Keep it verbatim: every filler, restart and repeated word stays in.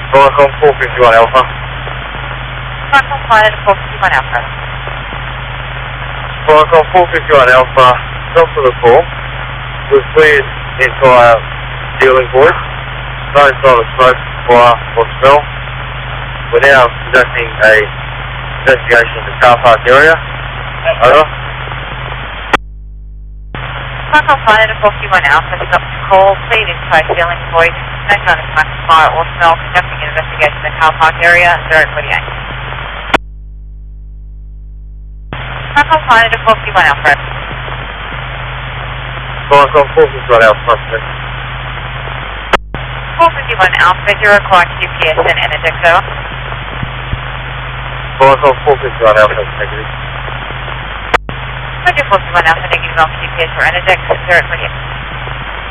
Welcome four fifty-one Alpha. Welcome Pilot four fifty-one Alpha. Welcome four fifty-one Alpha, stop for the call. We've cleared the entire dealing void. No sign of smoke, fire or smell. We're now conducting a investigation of the car park area. Over. Welcome Pilot four fifty-one Alpha, pick up the call, cleared entire dealing void. No sign of smoke, fire or smell, conducting an investigation of the car park area, zero forty-eight. Welcome Pilot four fifty-one Alpha. Welcome four fifty-one Alpha. four fifty-one Alpha, do you require G P S and Energex over? Welcome four fifty-one Alpha, negative. four fifty-one Alpha, negative on G P S or Energex, zero forty-eight.